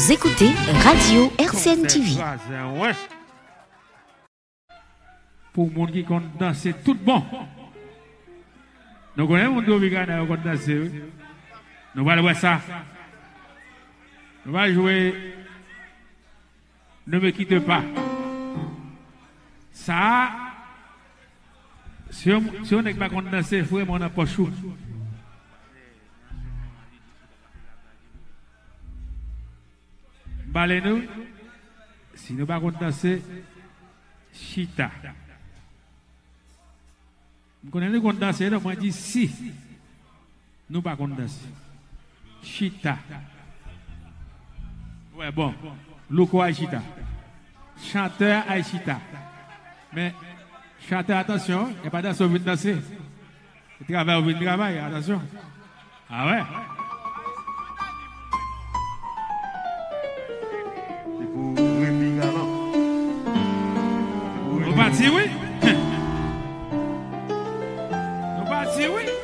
Vous écoutez Radio RCN TV. Pour les gens qui comptent danser, tout bon. Nous connaissons les gens qui comptent danser. Nous allons voir ça. Nous allons jouer Ne me quitte pas. Ça, si on n'est pas content danser, il faut vraiment un pochou. Balez-nous, si nous ne pas content danser, chita. Nous connaissons content danser, donc moi je dis si nous ne pas content danser. Chita. Ouais, bon. Loco Aïchita. Chanteur Aïchita. Mais, chanteur, attention, il n'y a pas d'assaut de danser. Il travaille au travail, attention. Ah ouais? C'est pour Rémi Galant. Nous partis, oui? Nous partis, oui?